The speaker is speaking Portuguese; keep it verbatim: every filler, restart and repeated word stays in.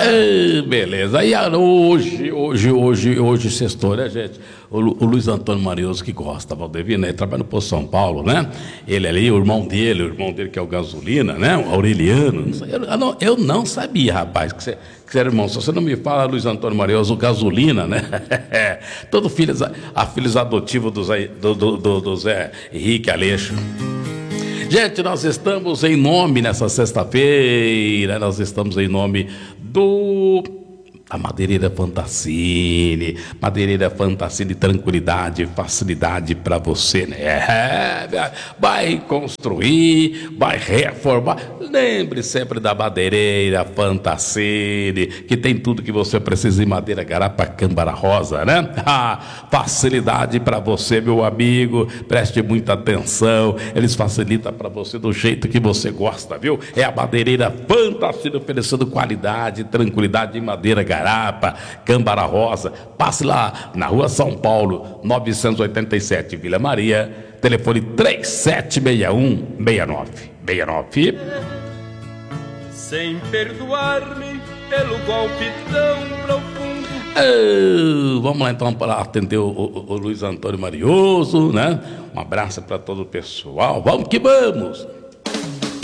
É, beleza. E hoje, hoje, hoje, hoje, sextou, né, gente? O, Lu, o Luiz Antônio Marioso, que gosta, Valdevino, né? Ele trabalha no Posto São Paulo, né? Ele ali, o irmão dele, o irmão dele que é o Gasolina, né? O Aureliano. Não sei, eu, eu, não, eu não sabia, rapaz, que você, que você era irmão. Se você não me fala, Luiz Antônio Marioso, o Gasolina, né? Todo filho, a filhos adotivos do Zé, do, do, do, do Zé Henrique Aleixo. Gente, nós estamos em nome, nessa sexta-feira, nós estamos em nome do... A Madeireira Fantacine, Madeireira Fantacine, tranquilidade, facilidade para você, né? É, vai construir, vai reformar. Lembre sempre da Madeireira Fantacine, que tem tudo que você precisa em madeira, garapa, câmbara rosa, né? Ah, facilidade para você, meu amigo. Preste muita atenção. Eles facilitam para você do jeito que você gosta, viu? É a Madeireira Fantacine oferecendo qualidade, tranquilidade em madeira, garapa. Garapa, Câmbara Rosa. Passe lá na rua São Paulo, novecentos e oitenta e sete, Vila Maria. Telefone três sete seis um, seis nove seis nove. Sem perdoar-me pelo golpe tão profundo. Oh, vamos lá então para atender o, o, o Luiz Antônio Marioso, né? Um abraço para todo o pessoal. Vamos que vamos.